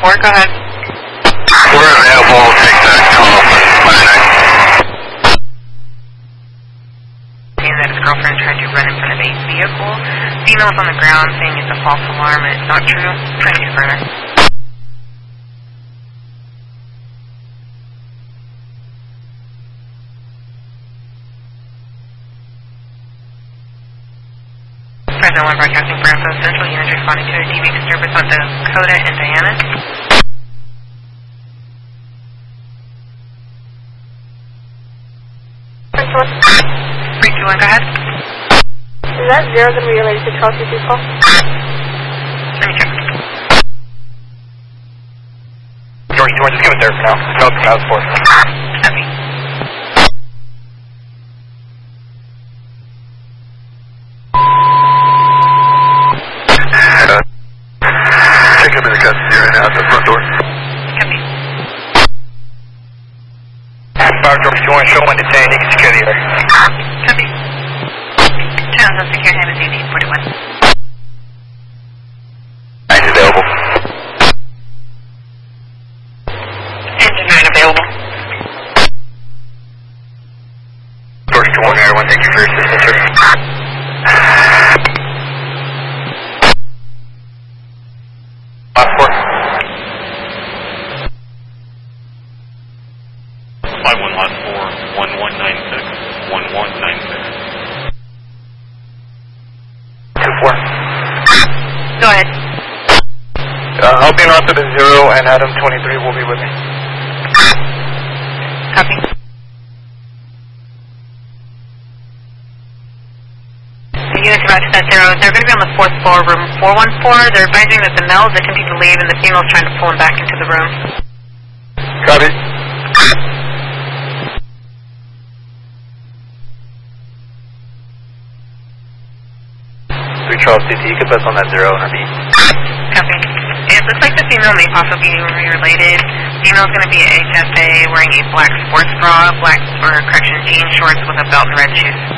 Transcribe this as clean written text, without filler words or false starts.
4, go ahead. We're available, take that call for Fire 9. Saying that his girlfriend tried to run in front of a vehicle. Female's on the ground saying it's a false alarm and it's not true. Trying to get further. President 1 broadcasting for Info Central. Units responding to a TV disturbance on Dakota and Diana. Central. 321, go ahead. Is that 0 going to be related to Charles C. call? Let me check. George, just give it there for now. No, it's out of force. Copy. Take him in the custody right now at the front door. Copy. Fire George, you want to show one detained, you can secure the area. Copy. Channels on secure time is 1841. Nice available. Engine 9 available. George, 2-1 Air 1, thank you for your assistance, sir. Last 4. 51 last 4, 1196, 1196. 2-4. Go ahead. I'll be off to the 0 and Adam 23 will be with me. Copy. The units about to that 0. They're going to be on the 4th floor, room 414. They're advising that the male is attempting to leave and the female is trying to pull him back into the room. Copy. 3 Charles CT, you can pass on that 0 and RB. Copy. It looks like the female may possibly be related. Female's going to be a HSA wearing a black sports bra, black, or correction, jean shorts with a belt and red shoes.